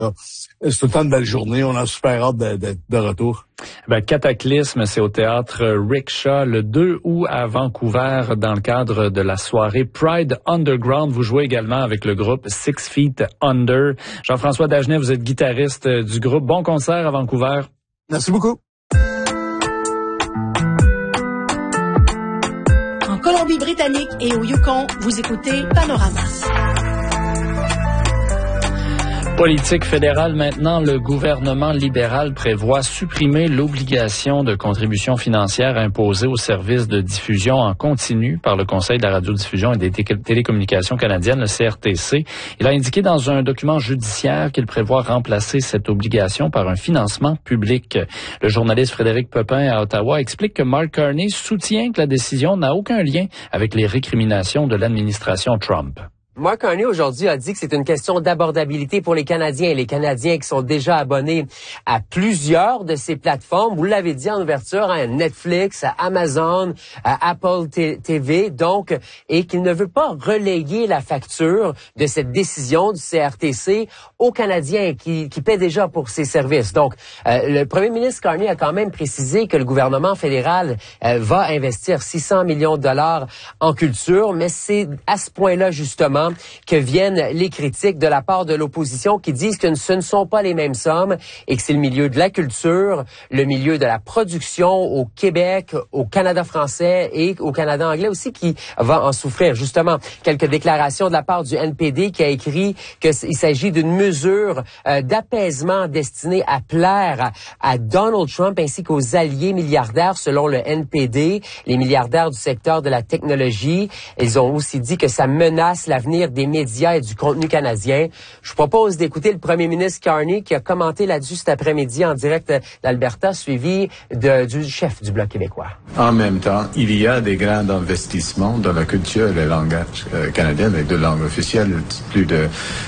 C'est tout le temps une belle journée. On a super hâte d'être de retour. Cataclysme, c'est au théâtre Rickshaw le 2 août à Vancouver dans le cadre de la soirée Pride Underground. Vous jouez également avec le groupe 6 Feet Under. Jean-François Dagenet, vous êtes guitariste du groupe. Bon concert à Vancouver. Merci beaucoup. En Colombie-Britannique et au Yukon, vous écoutez Panorama. Politique fédérale maintenant, le gouvernement libéral prévoit supprimer l'obligation de contribution financière imposée aux services de diffusion en continu par le Conseil de la radiodiffusion et des télécommunications canadiennes, le CRTC. Il a indiqué dans un document judiciaire qu'il prévoit remplacer cette obligation par un financement public. Le journaliste Frédéric Pepin à Ottawa explique que Mark Carney soutient que la décision n'a aucun lien avec les récriminations de l'administration Trump. Mark Carney aujourd'hui a dit que c'est une question d'abordabilité pour les Canadiens. Les Canadiens qui sont déjà abonnés à plusieurs de ces plateformes, vous l'avez dit en ouverture, à Netflix, à Amazon, à Apple TV, donc, et qu'il ne veut pas relayer la facture de cette décision du CRTC aux Canadiens qui paient déjà pour ces services. Donc, le premier ministre Carney a quand même précisé que le gouvernement fédéral va investir 600 millions de dollars en culture, mais c'est à ce point-là, justement, que viennent les critiques de la part de l'opposition qui disent que ce ne sont pas les mêmes sommes et que c'est le milieu de la culture, le milieu de la production au Québec, au Canada français et au Canada anglais aussi qui va en souffrir. Justement, quelques déclarations de la part du NPD qui a écrit qu'il s'agit d'une mesure d'apaisement destinée à plaire à Donald Trump ainsi qu'aux alliés milliardaires selon le NPD, les milliardaires du secteur de la technologie. Ils ont aussi dit que ça menace l'avenir des médias et du contenu canadien. Je vous propose d'écouter le premier ministre Carney qui a commenté là-dessus cet après-midi en direct d'Alberta, suivi du chef du Bloc québécois. En même temps, il y a des grands investissements dans la culture et le langage canadien avec de langue officielle, plus de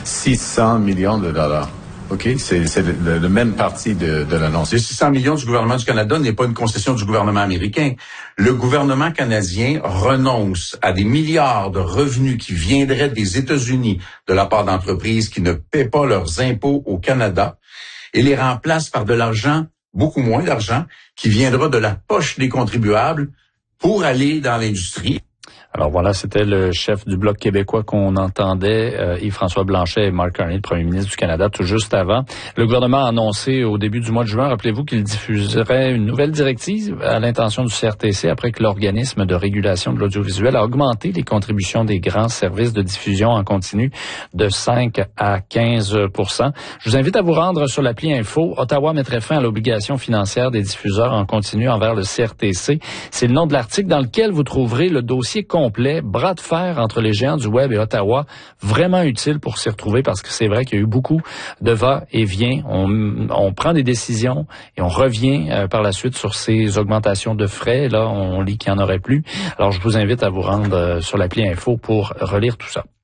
600 millions de dollars. OK, c'est le même parti de l'annonce. Les 600 millions du gouvernement du Canada n'est pas une concession du gouvernement américain. Le gouvernement canadien renonce à des milliards de revenus qui viendraient des États-Unis de la part d'entreprises qui ne paient pas leurs impôts au Canada et les remplace par de l'argent, beaucoup moins d'argent, qui viendra de la poche des contribuables pour aller dans l'industrie. Alors voilà, c'était le chef du Bloc québécois qu'on entendait, Yves-François Blanchet et Mark Carney, le premier ministre du Canada, tout juste avant. Le gouvernement a annoncé au début du mois de juin, rappelez-vous, qu'il diffuserait une nouvelle directive à l'intention du CRTC après que l'organisme de régulation de l'audiovisuel a augmenté les contributions des grands services de diffusion en continu de 5 à 15%. Je vous invite à vous rendre sur l'appli Info. Ottawa mettrait fin à l'obligation financière des diffuseurs en continu envers le CRTC. C'est le nom de l'article dans lequel vous trouverez le dossier complet, bras de fer entre les géants du web et Ottawa, vraiment utile pour s'y retrouver parce que c'est vrai qu'il y a eu beaucoup de va-et-vient. On prend des décisions et on revient par la suite sur ces augmentations de frais. Là, on lit qu'il n'y en aurait plus. Alors, je vous invite à vous rendre sur l'appli Info pour relire tout ça.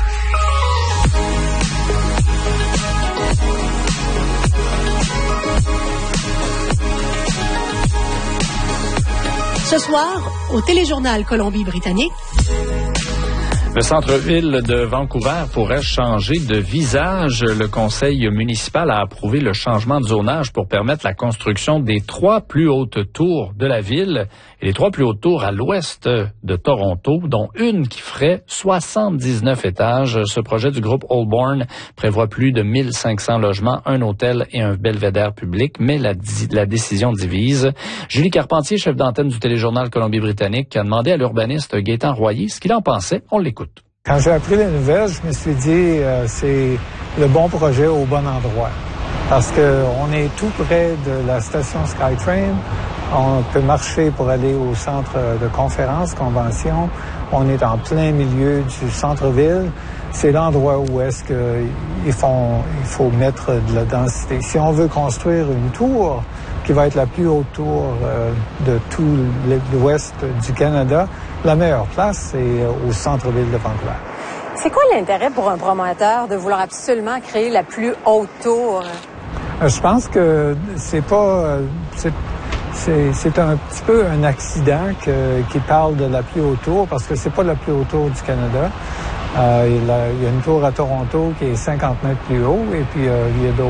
Ce soir, au Téléjournal Colombie-Britannique. Le centre-ville de Vancouver pourrait changer de visage. Le conseil municipal a approuvé le changement de zonage pour permettre la construction des 3 plus hautes tours de la ville. Et les 3 plus hautes tours à l'ouest de Toronto, dont une qui ferait 79 étages. Ce projet du groupe Holborn prévoit plus de 1500 logements, un hôtel et un belvédère public, mais la décision divise. Julie Carpentier, chef d'antenne du Téléjournal Colombie-Britannique, a demandé à l'urbaniste Gaétan Royer ce qu'il en pensait. On l'écoute. Quand j'ai appris la nouvelle, je me suis dit c'est le bon projet au bon endroit. Parce que on est tout près de la station SkyTrain. On peut marcher pour aller au centre de conférence, convention. On est en plein milieu du centre-ville. C'est l'endroit où est-ce que il faut mettre de la densité. Si on veut construire une tour qui va être la plus haute tour de tout l'ouest du Canada, la meilleure place, c'est au centre-ville de Vancouver. C'est quoi l'intérêt pour un promoteur de vouloir absolument créer la plus haute tour? Je pense que c'est pas... C'est un petit peu un accident qui parle de la plus haute tour, parce que c'est pas la plus haute tour du Canada. Il y a une tour à Toronto qui est 50 mètres plus haut, et puis il y a d'autres.